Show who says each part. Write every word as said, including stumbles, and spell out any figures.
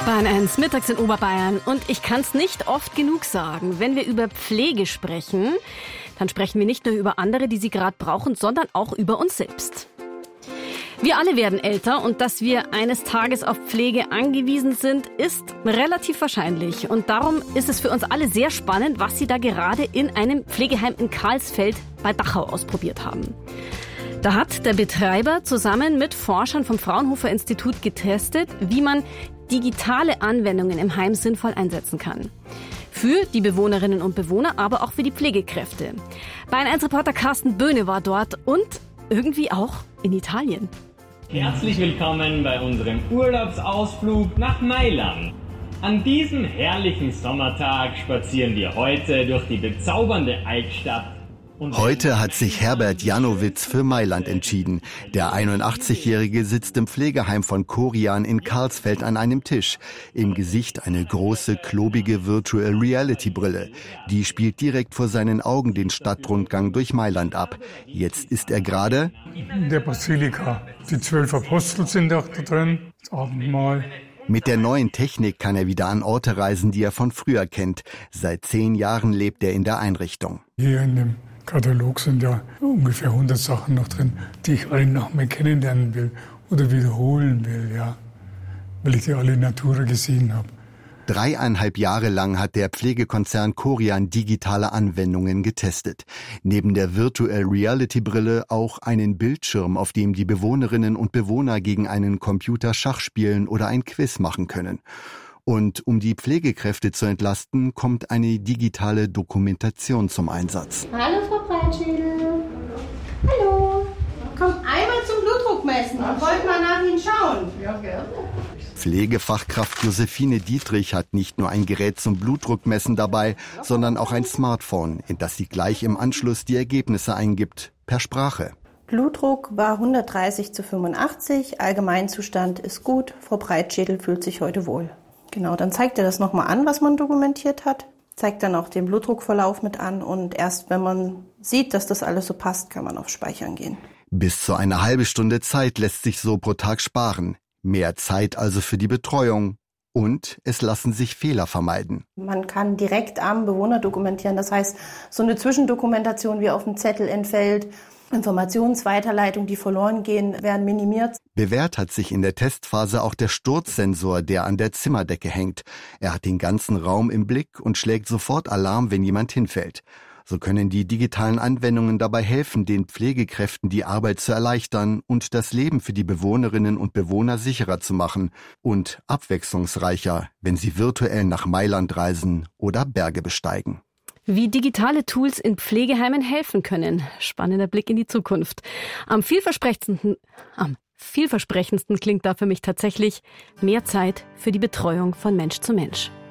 Speaker 1: Bayern eins, mittags in Oberbayern. Und ich kann es nicht oft genug sagen. Wenn wir über Pflege sprechen, dann sprechen wir nicht nur über andere, die sie gerade brauchen, sondern auch über uns selbst. Wir alle werden älter und dass wir eines Tages auf Pflege angewiesen sind, ist relativ wahrscheinlich. Und darum ist es für uns alle sehr spannend, was Sie da gerade in einem Pflegeheim in Karlsfeld bei Dachau ausprobiert haben. Da hat der Betreiber zusammen mit Forschern vom Fraunhofer Institut getestet, wie man digitale Anwendungen im Heim sinnvoll einsetzen kann. Für die Bewohnerinnen und Bewohner, aber auch für die Pflegekräfte. Bayern eins Reporter Carsten Böhne war dort und irgendwie auch in Italien.
Speaker 2: Herzlich willkommen bei unserem Urlaubsausflug nach Mailand. An diesem herrlichen Sommertag spazieren wir heute durch die bezaubernde Altstadt.
Speaker 3: Heute hat sich Herbert Janowitz für Mailand entschieden. Der einundachtzig-Jährige sitzt im Pflegeheim von Korian in Karlsfeld an einem Tisch. Im Gesicht eine große, klobige Virtual Reality Brille. Die spielt direkt vor seinen Augen den Stadtrundgang durch Mailand ab. Jetzt ist er gerade
Speaker 4: in der Basilika. Die zwölf Apostel sind auch da drin, das Abendmahl.
Speaker 3: Mit der neuen Technik kann er wieder an Orte reisen, die er von früher kennt. Seit zehn Jahren lebt er in der Einrichtung.
Speaker 4: Hier in dem Katalog sind ja ungefähr hundert Sachen noch drin, die ich alle noch mehr kennenlernen will oder wiederholen will, ja, weil ich die alle in Natura gesehen habe.
Speaker 3: Dreieinhalb Jahre lang hat der Pflegekonzern Korian digitale Anwendungen getestet. Neben der Virtual Reality Brille auch einen Bildschirm, auf dem die Bewohnerinnen und Bewohner gegen einen Computer Schach spielen oder ein Quiz machen können. Und um die Pflegekräfte zu entlasten, kommt eine digitale Dokumentation zum Einsatz.
Speaker 5: Hallo Frau Breitschädel. Hallo. Kommt einmal zum Blutdruck messen und wollt mal nach Ihnen schauen. Ja, gerne.
Speaker 3: Pflegefachkraft Josephine Dietrich hat nicht nur ein Gerät zum Blutdruckmessen dabei, sondern auch ein Smartphone, in das sie gleich im Anschluss die Ergebnisse eingibt, per Sprache.
Speaker 6: Blutdruck war hundertdreißig zu fünfundachtzig, Allgemeinzustand ist gut, Frau Breitschädel fühlt sich heute wohl. Genau, dann zeigt er das nochmal an, was man dokumentiert hat, zeigt dann auch den Blutdruckverlauf mit an und erst wenn man sieht, dass das alles so passt, kann man auf Speichern gehen.
Speaker 3: Bis zu eine halbe Stunde Zeit lässt sich so pro Tag sparen. Mehr Zeit also für die Betreuung. Und es lassen sich Fehler vermeiden.
Speaker 6: Man kann direkt am Bewohner dokumentieren, das heißt, so eine Zwischendokumentation wie auf dem Zettel entfällt. Informationsweiterleitung, die verloren gehen, werden minimiert.
Speaker 3: Bewährt hat sich in der Testphase auch der Sturzsensor, der an der Zimmerdecke hängt. Er hat den ganzen Raum im Blick und schlägt sofort Alarm, wenn jemand hinfällt. So können die digitalen Anwendungen dabei helfen, den Pflegekräften die Arbeit zu erleichtern und das Leben für die Bewohnerinnen und Bewohner sicherer zu machen und abwechslungsreicher, wenn sie virtuell nach Mailand reisen oder Berge besteigen.
Speaker 1: Wie digitale Tools in Pflegeheimen helfen können. Spannender Blick in die Zukunft. Am vielversprechendsten, am vielversprechendsten klingt da für mich tatsächlich mehr Zeit für die Betreuung von Mensch zu Mensch.